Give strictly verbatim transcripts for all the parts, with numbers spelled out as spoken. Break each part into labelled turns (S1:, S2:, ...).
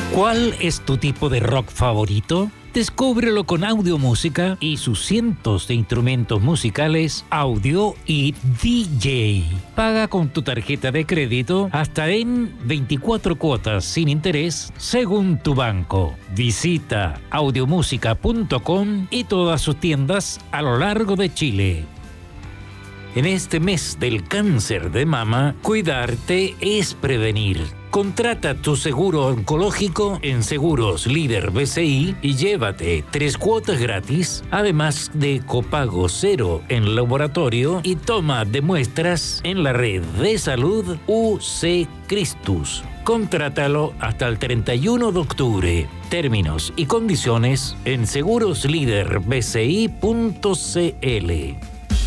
S1: ¿Cuál es tu tipo de rock favorito? Descúbrelo con Audiomúsica y sus cientos de instrumentos musicales, audio y D J. Paga con tu tarjeta de crédito hasta en veinticuatro cuotas sin interés según tu banco. Visita audiomúsica punto com y todas sus tiendas a lo largo de Chile. En este mes del cáncer de mama, cuidarte es prevenir. Contrata tu seguro oncológico en Seguros Líder B C I y llévate tres cuotas gratis, además de copago cero en laboratorio y toma de muestras en la red de salud U C Christus. Contrátalo hasta el treinta y uno de octubre. Términos y condiciones en seguros líder b c i punto c l.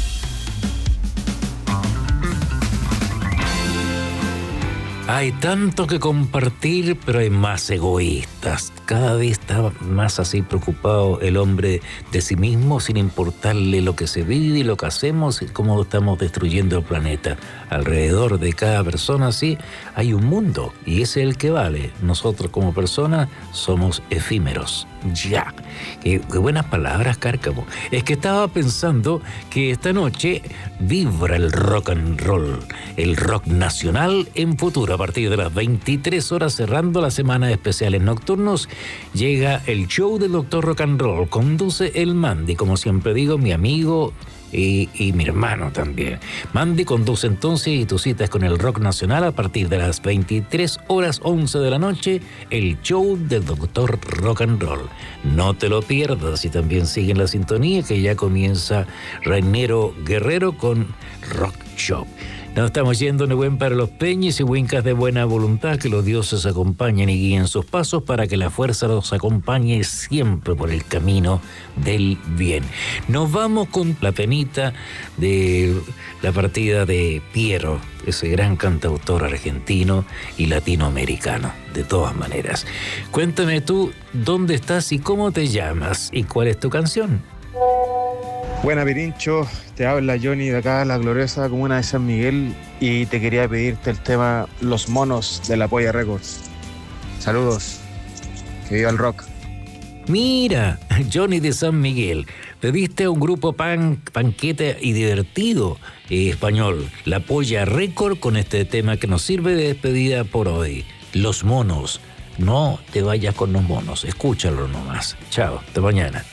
S1: Hay tanto que compartir, pero hay más egoístas. Cada vez está más así preocupado el hombre de sí mismo, sin importarle lo que se vive y lo que hacemos y cómo estamos destruyendo el planeta. Alrededor de cada persona así hay un mundo y ese es el que vale. Nosotros como personas somos efímeros. Ya. Qué, qué buenas palabras, Cárcamo. Es que estaba pensando que esta noche vibra el rock and roll, el rock nacional en Futuro. A partir de las veintitrés horas, cerrando la semana de especiales nocturnos, llega el show del Doctor Rock and Roll. Conduce el Mandy, como siempre digo, mi amigo y, y mi hermano también. Mandy conduce entonces y tu cita es con el rock nacional a partir de las veintitrés horas once de la noche, el show del Doctor Rock and Roll. No te lo pierdas y también sigue en la sintonía que ya comienza Rainero Guerrero con Rock Shop. Nos estamos yendo, Nehuen, para los peñes y huincas de buena voluntad, que los dioses acompañen y guíen sus pasos para que la fuerza los acompañe siempre por el camino del bien. Nos vamos con la penita de la partida de Piero, ese gran cantautor argentino y latinoamericano, de todas maneras. Cuéntame tú, ¿dónde estás y cómo te llamas y cuál es tu canción?
S2: Buena, Pirincho, te habla Johnny de acá, la gloriosa comuna de San Miguel, y te quería pedirte el tema Los Monos de la Polla Records. Saludos, que viva el rock.
S1: Mira, Johnny de San Miguel, pediste a un grupo punk, panqueta y divertido eh, español, La Polla Record, con este tema que nos sirve de despedida por hoy, Los Monos. No te vayas con los monos, escúchalo nomás. Chao, hasta mañana.